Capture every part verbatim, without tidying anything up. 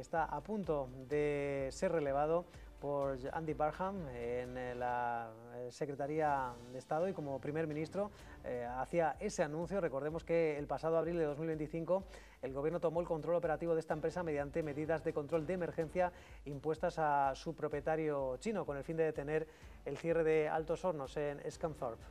está a punto de ser relevado por Andy Burnham en la Secretaría de Estado y como primer ministro eh, hacía ese anuncio. Recordemos que el pasado abril de dos mil veinticinco el gobierno tomó el control operativo de esta empresa mediante medidas de control de emergencia impuestas a su propietario chino con el fin de detener el cierre de Altos Hornos en Scunthorpe.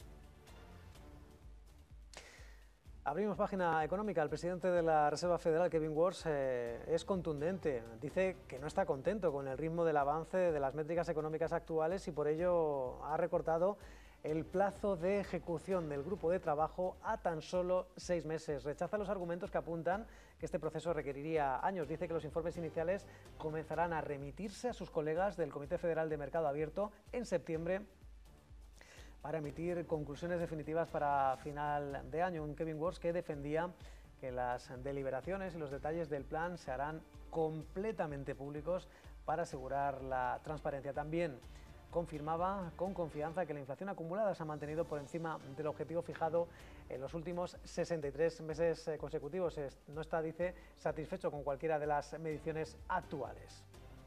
Abrimos página económica. El presidente de la Reserva Federal, Kevin Warsh, eh, es contundente. Dice que no está contento con el ritmo del avance de las métricas económicas actuales y por ello ha recortado el plazo de ejecución del grupo de trabajo a tan solo seis meses. Rechaza los argumentos que apuntan que este proceso requeriría años. Dice que los informes iniciales comenzarán a remitirse a sus colegas del Comité Federal de Mercado Abierto en septiembre para emitir conclusiones definitivas para final de año. Un Kevin Warsh que defendía que las deliberaciones y los detalles del plan se harán completamente públicos para asegurar la transparencia. También confirmaba con confianza que la inflación acumulada se ha mantenido por encima del objetivo fijado en los últimos sesenta y tres meses consecutivos. No está, dice, satisfecho con cualquiera de las mediciones actuales.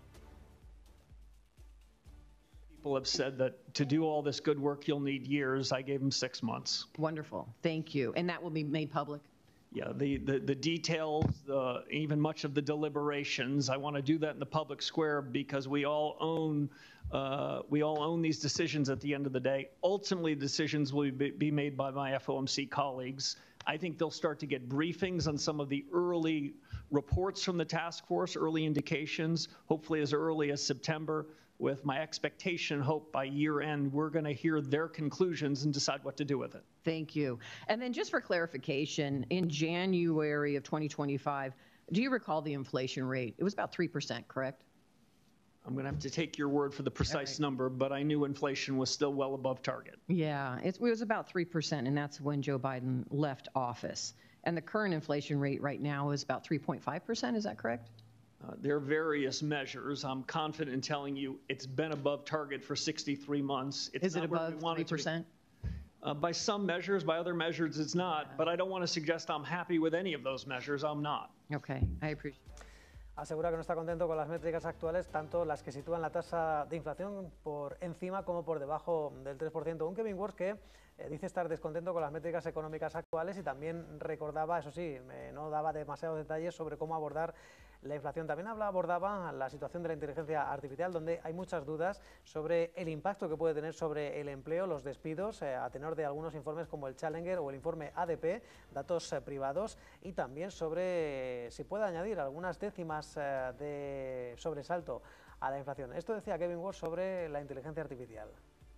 People have said that to do all this good work, you'll need years. I gave them six months. Wonderful. Thank you. And that will be made public? Yeah, the, the, the details, the, even much of the deliberations, I want to do that in the public square because we all own uh, we all own these decisions at the end of the day. Ultimately, decisions will be, be made by my F O M C colleagues. I think they'll start to get briefings on some of the early reports from the task force, early indications, hopefully as early as September, with my expectation, hope by year end, we're going to hear their conclusions and decide what to do with it. Thank you. And then just for clarification, in January of twenty twenty-five, do you recall the inflation rate? It was about three percent, correct? I'm going to have to take your word for the precise right. number, but I knew inflation was still well above target. Yeah, it was about three percent, and that's when Joe Biden left office. And the current inflation rate right now is about three point five percent, is that correct? Uh, there are various measures. I'm confident in telling you it's been above target for sixty-three months. It's is it above three percent? Uh, by some measures, by other measures, it's not. Yeah. But I don't want to suggest I'm happy with any of those measures. I'm not. Okay, I appreciate it. Asegura que no está contento con las métricas actuales, tanto las que sitúan la tasa de inflación por encima como por debajo del tres por ciento. Un Kevin Warsh que eh, dice estar descontento con las métricas económicas actuales y también recordaba, eso sí, eh, no daba demasiados detalles sobre cómo abordar la inflación. También habla, abordaba la situación de la inteligencia artificial, donde hay muchas dudas sobre el impacto que puede tener sobre el empleo, los despidos, eh, a tenor de algunos informes como el Challenger o el informe A D P, datos eh, privados, y también sobre eh, si puede añadir algunas décimas eh, de sobresalto a la inflación. Esto decía Kevin Warsh sobre la inteligencia artificial.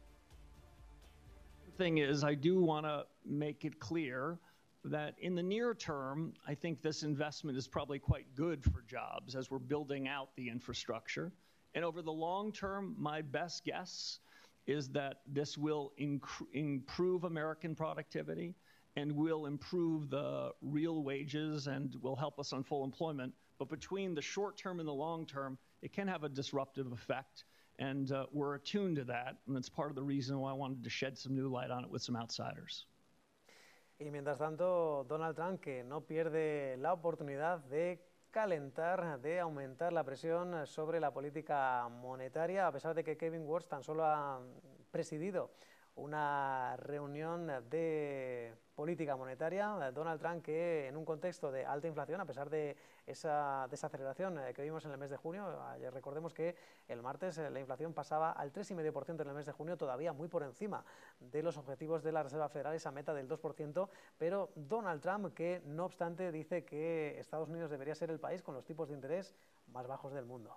The thing is, I do want to make it clear that in the near term, I think this investment is probably quite good for jobs as we're building out the infrastructure. And over the long term, my best guess is that this will improve American productivity and will improve the real wages and will help us on full employment. But between the short term and the long term, it can have a disruptive effect. And uh, we're attuned to that. And that's part of the reason why I wanted to shed some new light on it with some outsiders. Y mientras tanto, Donald Trump, que no pierde la oportunidad de calentar, de aumentar la presión sobre la política monetaria, a pesar de que Kevin Warsh tan solo ha presidido una reunión de política monetaria. Donald Trump, que en un contexto de alta inflación, a pesar de esa desaceleración que vimos en el mes de junio, recordemos que el martes la inflación pasaba al tres coma cinco por ciento en el mes de junio, todavía muy por encima de los objetivos de la Reserva Federal, esa meta del dos por ciento, pero Donald Trump, que no obstante dice que Estados Unidos debería ser el país con los tipos de interés más bajos del mundo.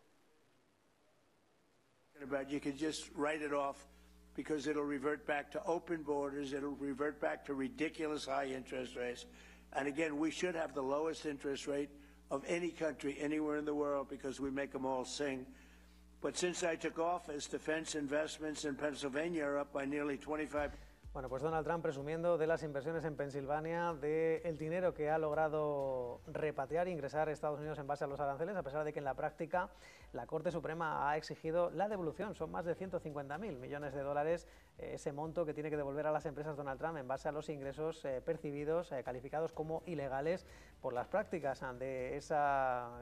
You could just write it off. Because it'll revert back to open borders, it'll revert back to ridiculous high interest rates. And again, we should have the lowest interest rate of any country anywhere in the world because we make them all sing. But since I took office, defense investments in Pennsylvania are up by nearly twenty-five percent. Bueno, pues Donald Trump presumiendo de las inversiones en Pensilvania, del dinero que ha logrado repatriar e ingresar a Estados Unidos en base a los aranceles, a pesar de que en la práctica la Corte Suprema ha exigido la devolución. Son más de ciento cincuenta mil millones de dólares eh, ese monto que tiene que devolver a las empresas Donald Trump en base a los ingresos eh, percibidos, eh, calificados como ilegales por las prácticas de esa